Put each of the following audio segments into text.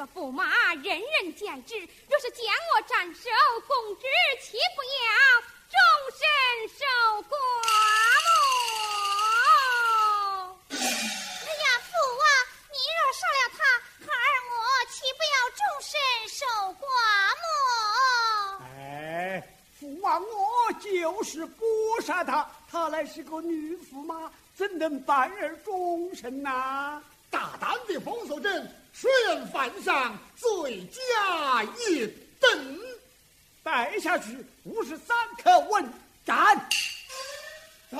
个驸马，人人皆知。若是将我斩首，公之岂不要终身受刮目？ 哎呀，父王，你若杀了他，孩儿我岂不要终身受刮目？ 哎，父王，我就是不杀他，她乃是个女驸马，怎能办而终身呐？ 大胆的封锁阵，谁人犯上，罪加一等。 带下去53可问斩。走。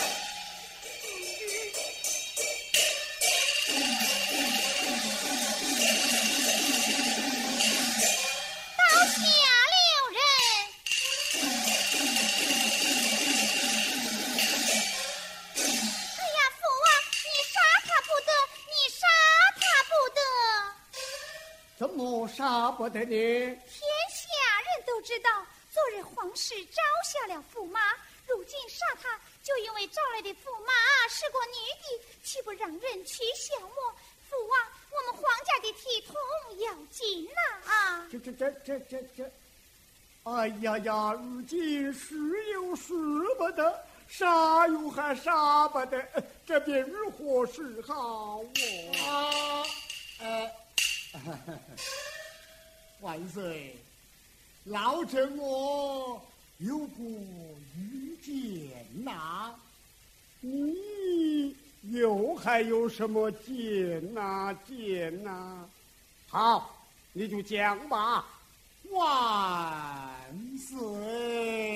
怎么杀不得呢？ 天下人都知道，昨日皇室招下了驸马，如今杀他，就因为招来的驸马是个女的，岂不让人去消磨？父王，我们皇家的体统要紧呐！ 这，哎呀呀，如今是有是不得，杀又还杀不得，这便如何是好万岁，老臣我有个愚见呐。 你又还有什么见呐？好，你就讲吧。 万